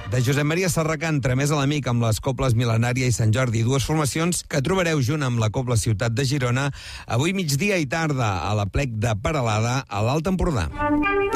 de Josep Maria Sarracà, entremès a l'amic amb les cobles Mil·lenària i Sant Jordi, dues formacions que trobareu junt amb la Cobla Ciutat de Girona avui migdia i tarda a la Plec de Peralada, a l'Alt Empordà.